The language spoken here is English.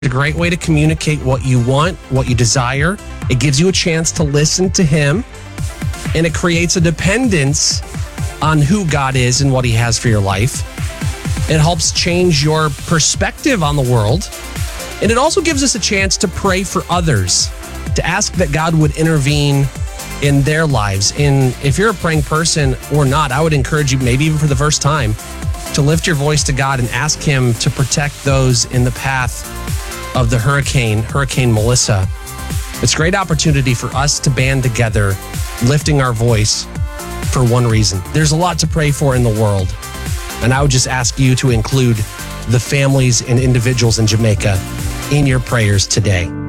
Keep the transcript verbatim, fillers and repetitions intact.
a great way to communicate what you want, what you desire. It gives you a chance to listen to him, and it creates a dependence on who God is and what he has for your life. It helps change your perspective on the world. And it also gives us a chance to pray for others, to ask that God would intervene in their lives. And if you're a praying person or not, I would encourage you, maybe even for the first time, to lift your voice to God and ask him to protect those in the path of the hurricane, Hurricane Melissa. It's a great opportunity for us to band together, lifting our voice for one reason. There's a lot to pray for in the world. And I would just ask you to include the families and individuals in Jamaica in your prayers today.